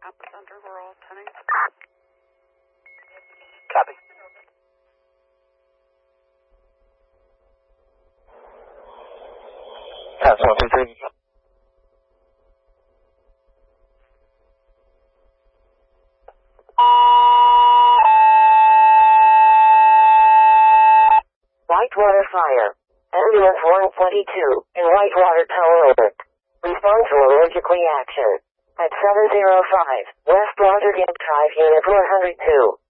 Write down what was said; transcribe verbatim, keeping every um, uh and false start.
Epicenter, we're all attending. Copy. Pass one, two, three. Whitewater Fire. Ambulance one twenty-two in Whitewater Tower. Respond to allergic reaction at seven oh five West Lauderdale Drive, Unit one oh two.